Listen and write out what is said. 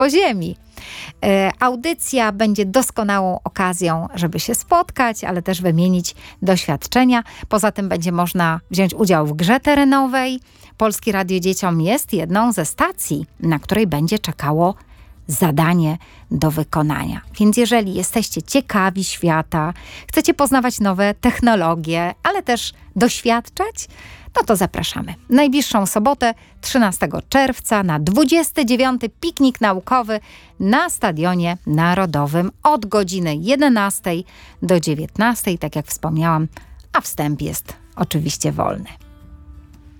po ziemi. Audycja będzie doskonałą okazją, żeby się spotkać, ale też wymienić doświadczenia. Poza tym będzie można wziąć udział w grze terenowej. Polskie Radio Dzieciom jest jedną ze stacji, na której będzie czekało zadanie do wykonania. Więc jeżeli jesteście ciekawi świata, chcecie poznawać nowe technologie, ale też doświadczać, no to zapraszamy. Najbliższą sobotę, 13 czerwca na 29. piknik naukowy na Stadionie Narodowym od godziny 11 do 19, tak jak wspomniałam, a wstęp jest oczywiście wolny.